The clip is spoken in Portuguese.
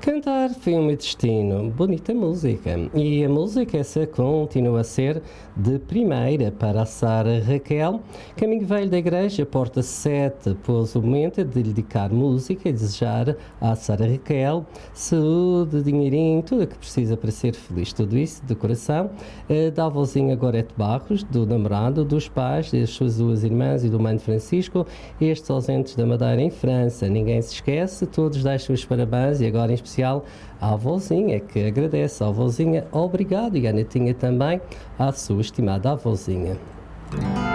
Cantar foi o meu destino, bonita música. E a música essa continua a ser de primeira para a Sara Raquel. Caminho Velho da Igreja, porta 7, pôs o momento de dedicar música e desejar à Sara Raquel saúde, dinheirinho, tudo o que precisa para ser feliz. Tudo isso de coração. Da avózinha Gorete Barros, do namorado, dos pais, das suas duas irmãs e do mano Francisco, estes ausentes da Madeira em França. Ninguém se esquece, todos dão os seus parabéns e agora em especial à avózinha, que agradece à avózinha, obrigado, e à netinha também, à sua estimada avózinha.